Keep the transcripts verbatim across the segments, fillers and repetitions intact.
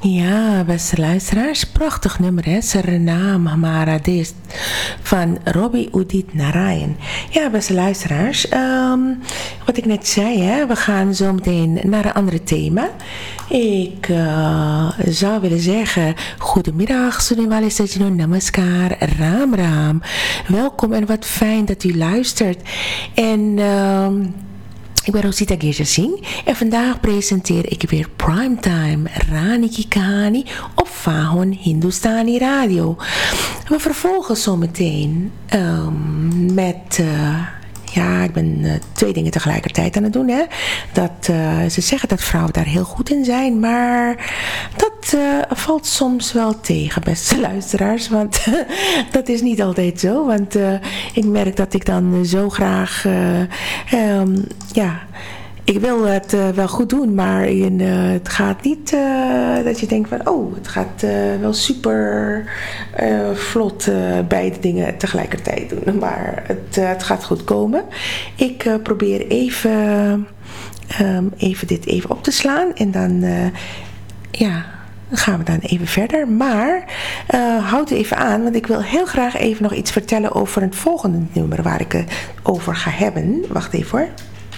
Ja, beste luisteraars, prachtig nummer hè, Serenam Hamara Dist van Robbie Udit Narayan. Ja, beste luisteraars, um, wat ik net zei, hè, we gaan zo meteen naar een ander thema. Ik uh, zou willen zeggen, goedemiddag, Sunniwale Sejino, namaskar, Ram Ram. Welkom en wat fijn dat u luistert. En... Um, Ik ben Rosita Girja Singh en vandaag presenteer ik weer Primetime Rani Kikani op Fahon Hindustani Radio. We vervolgen zometeen um, met... Uh, Ja, ik ben uh, twee dingen tegelijkertijd aan het doen. Hè. Dat, uh, ze zeggen dat vrouwen daar heel goed in zijn. Maar dat uh, valt soms wel tegen, beste luisteraars. Want dat is niet altijd zo. Want uh, ik merk dat ik dan uh, zo graag... Uh, um, ja... Ik wil het uh, wel goed doen, maar in, uh, het gaat niet uh, dat je denkt van... oh, het gaat uh, wel super uh, vlot uh, beide dingen tegelijkertijd doen. Maar het, uh, het gaat goed komen. Ik uh, probeer even, um, even dit even op te slaan en dan... Uh, ja... Dan gaan we dan even verder. Maar uh, houd even aan, want ik wil heel graag even nog iets vertellen over het volgende nummer waar ik het over ga hebben. Wacht even hoor.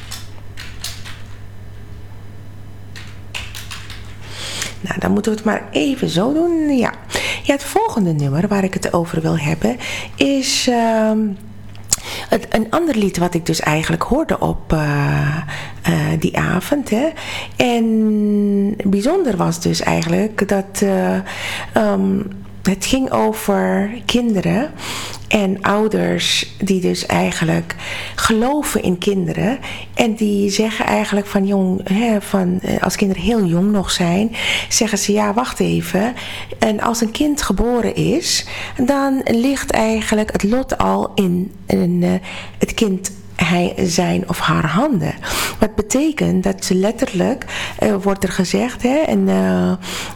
Nou, dan moeten we het maar even zo doen. Ja, ja het volgende nummer waar ik het over wil hebben is... Uh, Het, een ander lied wat ik dus eigenlijk hoorde op uh, uh, die avond. Hè. En bijzonder was dus eigenlijk dat uh, um, het ging over kinderen en ouders die dus eigenlijk geloven in kinderen. En die zeggen eigenlijk van jong, hè, van, als kinderen heel jong nog zijn, zeggen ze ja wacht even. En als een kind geboren is, dan ligt eigenlijk het lot al in, in uh, het kind hij zijn of haar handen. Wat betekent dat ze letterlijk, uh, wordt er gezegd, hè, en uh,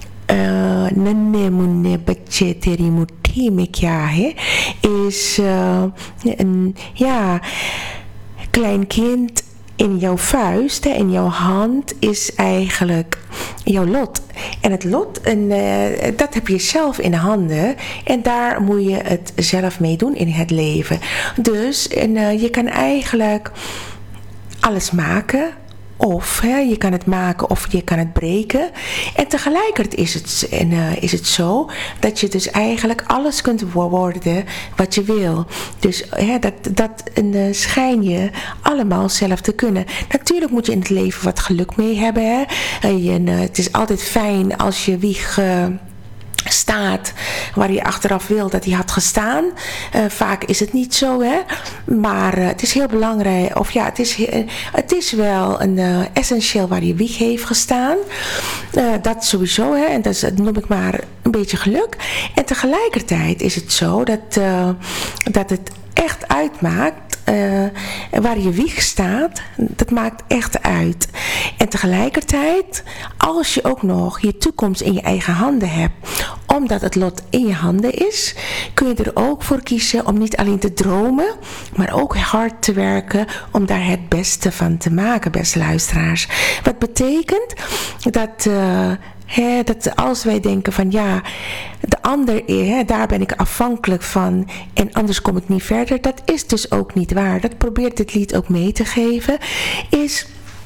Nanne munne bacche teri muthi mein kya hai is uh, een ja klein kind in jouw vuist, hè, in jouw hand is eigenlijk jouw lot. En het lot, en, uh, dat heb je zelf in de handen. En daar moet je het zelf mee doen in het leven. Dus en, uh, je kan eigenlijk alles maken. Of hè, je kan het maken of je kan het breken. En tegelijkertijd is het, en, uh, is het zo dat je dus eigenlijk alles kunt worden wat je wil. Dus hè, dat, dat uh, schijn je allemaal zelf te kunnen. Natuurlijk moet je in het leven wat geluk mee hebben. Hè. Uh, en, uh, het is altijd fijn als je wieg... Uh, staat waar je achteraf wil dat hij had gestaan. Uh, vaak is het niet zo, hè. Maar uh, het is heel belangrijk, of ja, het is, uh, het is wel een uh, essentieel waar je wieg heeft gestaan. Uh, dat sowieso, hè. En dat, is, dat noem ik maar een beetje geluk. En tegelijkertijd is het zo dat, uh, dat het echt uitmaakt uh, waar je wieg staat. Dat maakt echt uit. En tegelijkertijd, als je ook nog je toekomst in je eigen handen hebt, omdat het lot in je handen is, kun je er ook voor kiezen om niet alleen te dromen, maar ook hard te werken om daar het beste van te maken, beste luisteraars. Wat betekent dat... Uh, He, dat als wij denken van ja, de ander, he, daar ben ik afhankelijk van en anders kom ik niet verder. Dat is dus ook niet waar. Dat probeert dit lied ook mee te geven. Is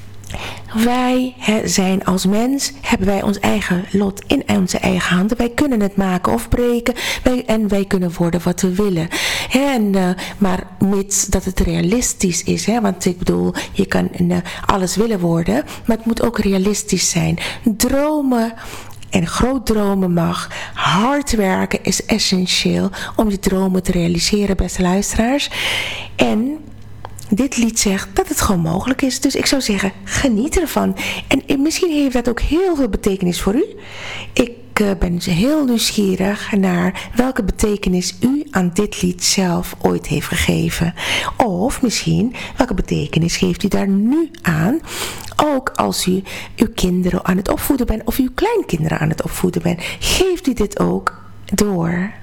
wij he, zijn als mens, hebben wij ons eigen lot in onze eigen handen. Wij kunnen het maken of breken wij, en wij kunnen worden wat we willen. He, en, uh, maar mits dat het realistisch is. He, want ik bedoel, je kan uh, alles willen worden, maar het moet ook realistisch zijn. Dromen en groot dromen mag. Hard werken is essentieel om je dromen te realiseren, beste luisteraars. En dit lied zegt dat het gewoon mogelijk is. Dus ik zou zeggen, geniet ervan. En misschien heeft dat ook heel veel betekenis voor u. Ik uh, ben heel nieuwsgierig naar welke betekenis u aan dit lied zelf ooit heeft gegeven. Of misschien, welke betekenis geeft u daar nu aan? Ook als u uw kinderen aan het opvoeden bent of uw kleinkinderen aan het opvoeden bent. Geeft u dit ook door.